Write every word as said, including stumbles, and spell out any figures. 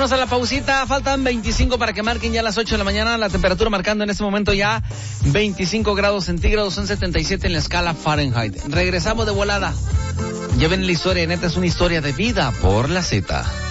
Vamos a la pausita, faltan veinticinco para que marquen ya las ocho de la mañana, la temperatura marcando en este momento ya veinticinco grados centígrados, son setenta y siete en la escala Fahrenheit. Regresamos de volada. Lleven la historia, neta es una historia de vida por la Z.